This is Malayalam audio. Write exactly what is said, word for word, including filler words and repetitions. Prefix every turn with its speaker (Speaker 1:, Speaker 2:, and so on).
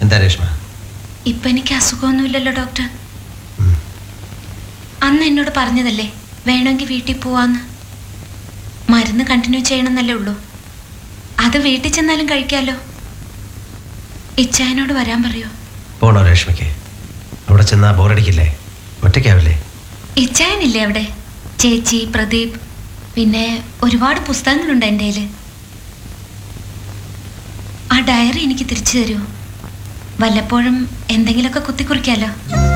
Speaker 1: എന്താ രേഷ്മ?
Speaker 2: ഇപ്പൊ എനിക്ക് അസുഖമൊന്നുമില്ലല്ലോ ഡോക്ടർ. അന്ന് എന്നോട് പറഞ്ഞതല്ലേ വേണമെങ്കിൽ വീട്ടിൽ പോവാന്ന്. മരുന്ന് കണ്ടിന്യൂ ചെയ്യണമെന്നല്ലേ ഉള്ളൂ. അത് വീട്ടിൽ ചെന്നാലും കഴിക്കാലോ. ഇച്ചായനോട് വരാൻ പറയോ?
Speaker 1: പോണോ രേഷ്മയ്ക്ക്? അവിടെ ചെന്നാ ബോറടിക്കില്ലേ? ഒറ്റയ്ക്കാവില്ലേ?
Speaker 2: ഇച്ചായനില്ലേ അവിടെ? ചേച്ചി, പ്രദീപ്, പിന്നെ ഒരുപാട് പുസ്തകങ്ങളുണ്ട് എൻ്റെ കയ്യിൽ. ആ ഡയറി എനിക്ക് തിരിച്ചു തരുമോ? വല്ലപ്പോഴും എന്തെങ്കിലുമൊക്കെ കുത്തിക്കുറിക്കാലോ.